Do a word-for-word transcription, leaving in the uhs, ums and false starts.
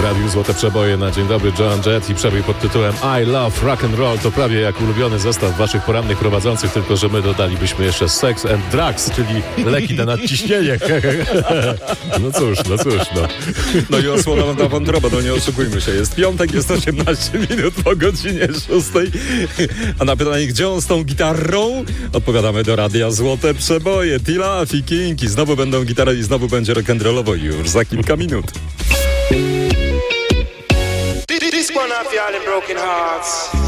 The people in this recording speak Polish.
Radiu Złote Przeboje na Dzień Dobry, Joan Jett i przebój pod tytułem I Love Rock and Roll. To prawie jak ulubiony zestaw waszych porannych prowadzących, tylko że my dodalibyśmy jeszcze Sex and Drugs, czyli leki na nadciśnienie. No cóż, no cóż, no. No i osłona na wątroba, no nie oszukujmy się. Jest piątek, jest osiemnaście minut po godzinie szóstej. A na pytanie, gdzie on z tą gitarą? Odpowiadamy do Radia Złote Przeboje. Tila, Fikinki. Znowu będą gitary i znowu będzie rock'n'rollowo już za kilka minut. This one off y'all in broken hearts.